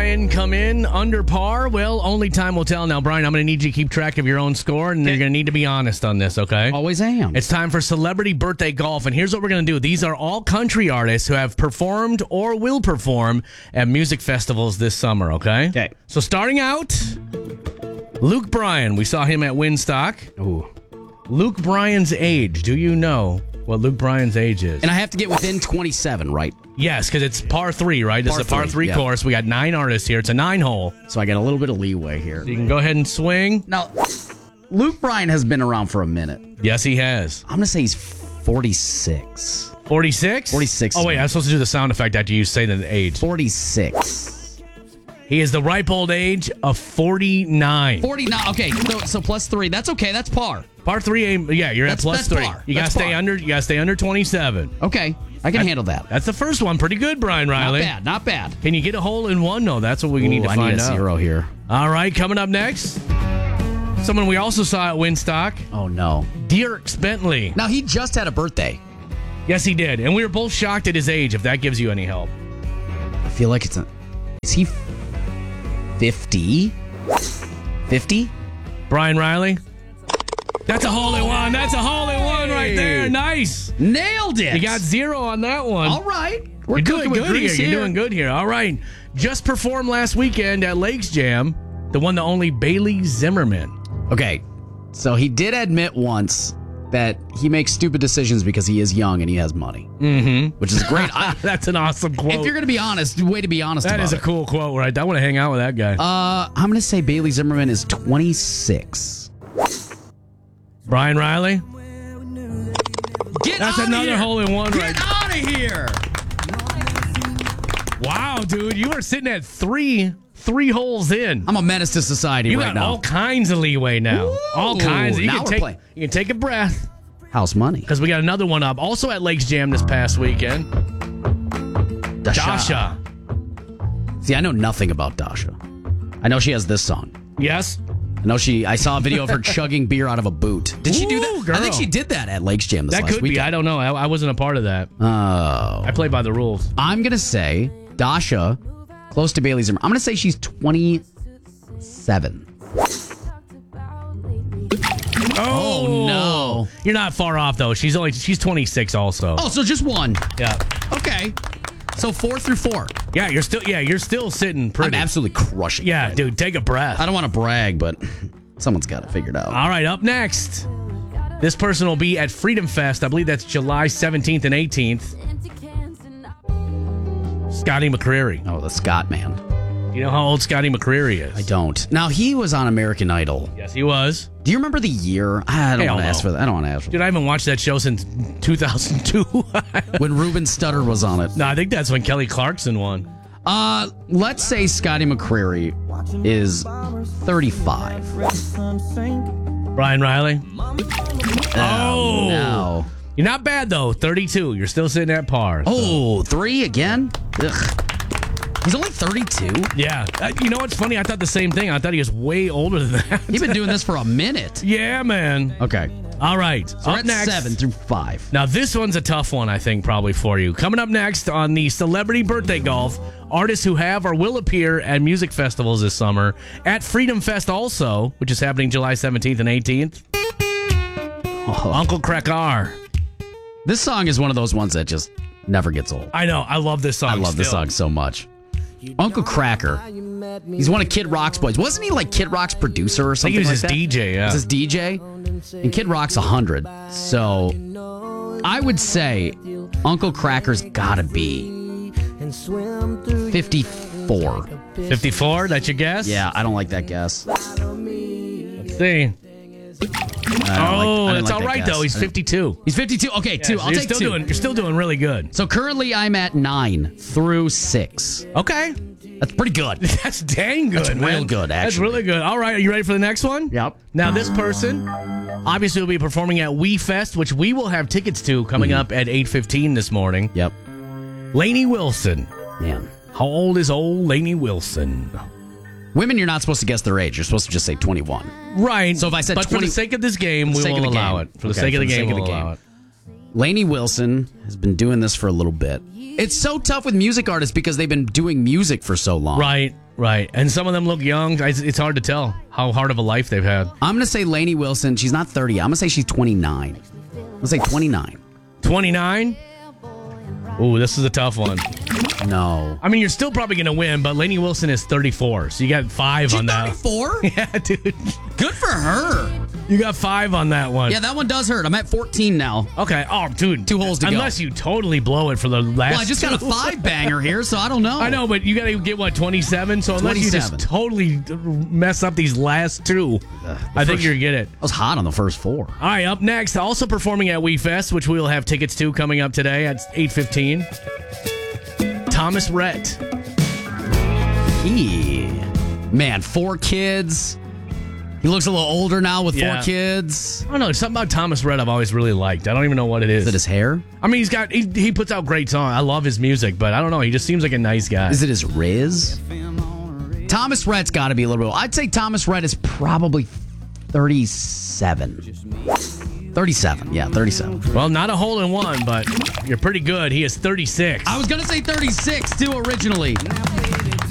Brian come in under par? Well, only time will tell now. Brian, I'm going to need you to keep track of your own score, and you're going to need to be honest on this, okay? Always am. It's time for Celebrity Birthday Golf, and here's what we're going to do. These are all country artists who have performed or will perform at music festivals this summer, okay? Okay. So starting out, Luke Bryan. We saw him at Winstock. Ooh. Luke Bryan's age. Do you know what Luke Bryan's age is? And I have to get within 27, right? Yes, because it's par 3, right? This is a par 3 yeah. course. We got 9 artists here. It's a 9-hole. So I got a little bit of leeway here. So you can go ahead and swing. Now, Luke Bryan has been around for a minute. Yes, he has. I'm going to say he's 46. 46? 46. Oh, wait, I'm supposed to do the sound effect after you say the age. 46. He is the ripe old age of 49. 49. Okay, so plus 3. That's okay. That's par. Par 3, yeah, you're at plus 3. Par. You got to stay under. You got to stay under 27. Okay, I can handle that. That's the first one. Pretty good, Brian Riley. Not bad. Can you get a hole in one? No, that's what we need to find out. I need a 0 here. All right, coming up next, someone we also saw at Winstock, Oh, no. Dierks Bentley. Now, he just had a birthday. Yes, he did. And we were both shocked at his age, if that gives you any help. I feel like is he 50? 50? Brian Riley? That's a hole in one. That's a hole in one right there. Nice. Nailed it. You got 0 on that one. All right. We're You're doing cooking with good here. grease You're doing good here. All right. Just performed last weekend at Lakes Jam, the one, the only Bailey Zimmerman. Okay. So he did admit once that he makes stupid decisions because he is young and he has money. Mm-hmm. Which is great. That's an awesome quote. If you're going to be honest, way to be honest about it. That is a cool quote, right? I want to hang out with that guy. I'm going to say Bailey Zimmerman is 26. Brian Riley? That's another hole in one right Get out of here. Wow, dude. You are sitting at three holes in. I'm a menace to society You right got now. all kinds of leeway now. Ooh, all kinds. You now can we're take, playing. you can take a breath House money. because we got another one up. Also at Lakes Jam this past weekend. Dasha. See, I know nothing about Dasha. I know she has this song. Yes? I saw a video of her chugging beer out of a boot. Did she do that? Ooh, girl. I think she did that at Lakes Jam this That last could weekend. be. I don't know. I wasn't a part of that. Oh. I play by the rules. I'm going to say Dasha, close to Bailey Zimmerman. I'm going to say she's 27. Oh, no. You're not far off, though. She's 26 also. Oh, so just one. Yeah. Okay. So 4 through 4. Yeah, you're still sitting pretty. I'm absolutely crushing it. Yeah, right dude, take a breath. now. I don't want to brag, but someone's got it figured out. All right, up next. This person will be at Freedom Fest. I believe that's July 17th and 18th. Scotty McCreery. Oh, the Scott man. You know how old Scotty McCreery is? I don't. Now, he was on American Idol. Yes, he was. Do you remember the year? I don't Hell want to no. ask for that. I don't want to ask for Dude, I haven't watched that show since 2002. that. When Ruben Studdard was on it. No, I think that's when Kelly Clarkson won. Let's say Scotty McCreery is 35. Brian Riley. Oh. No. You're not bad, though. 32. You're still sitting at par. Oh, 3 again? Ugh. He's only 32? Yeah. You know what's funny? I thought the same thing. I thought he was way older than that. He's been doing this for a minute. Yeah, man. Okay. All right. So we're Up at next. 7 through 5. Now, this one's a tough one, I think, probably for you. Coming up next on the Celebrity Birthday Golf, artists who have or will appear at music festivals this summer. At Freedom Fest also, which is happening July 17th and 18th. Uncle Cracker. This song is one of those ones that just never gets old. I know. I love this song. I love this song so much. Uncle Cracker. He's one of Kid Rock's boys. Wasn't he like Kid Rock's producer or I think something he was like his that? DJ, yeah. He was his DJ? And Kid Rock's 100. So I would say Uncle Cracker's got to be 54. 54? That's your guess? Yeah, I don't like that guess. Let's see. That's all right, though. He's 52. He's 52. Okay, 2. So I'll take 2. You're still doing really good. So currently I'm at 9 through 6. Okay. That's pretty good. That's dang good, That's man. real good, That's actually. really good. All right, are you ready for the next one? Yep. Now, this person obviously will be performing at We Fest, which we will have tickets to coming up at 8:15 this morning. Yep. Lainey Wilson. Man. How old is old Lainey Wilson? Women, you're not supposed to guess their age. You're supposed to just say 21. Right. So if I said but 20 for the sake of this game, we sake will of the allow game. it. For the Okay, sake of for the the game, sake of we'll the allow game. it. Lainey Wilson has been doing this for a little bit. It's so tough with music artists because they've been doing music for so long. Right. And some of them look young. It's hard to tell how hard of a life they've had. I'm going to say Lainey Wilson. She's not 30. I'm going to say she's 29. I'm going to say 29. 29? Ooh, this is a tough one. No. I mean, you're still probably going to win, but Lainey Wilson is 34, so you got 5 on that. 34? Yeah, dude. Good for her. You got 5 on that one. Yeah, that one does hurt. I'm at 14 now. Okay. Oh, dude. 2 holes to go. Unless you totally blow it for the last Well, I just got a 5-banger here, so I don't know. I know, but you got to get, 27? So unless 27. you just totally mess up these last 2, I think you're going to get it. I was hot on the first 4. All right, up next, also performing at WeFest, which we will have tickets to coming up today at 8:15. Thomas Rhett. Man, 4 kids. He looks a little older now with 4 Yeah. kids. I don't know. There's something about Thomas Rhett I've always really liked. I don't even know what it is. Is it his hair? I mean, he puts out great songs. I love his music, but I don't know. He just seems like a nice guy. Is it his Riz? Thomas Rhett's got to be a little bit. I'd say Thomas Rhett is probably 37. 37. Yeah, 37. Well, not a hole in one, but you're pretty good. He is 36. I was going to say 36 too originally.